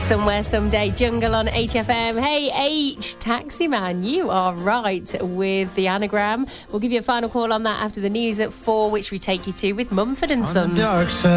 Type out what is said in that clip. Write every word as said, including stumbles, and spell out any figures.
Somewhere Someday, Jungle on H F M. Hey, H, Taxi Man, you are right with the anagram. We'll give you a final call on that after the news at four, which we take you to with Mumford and Sons.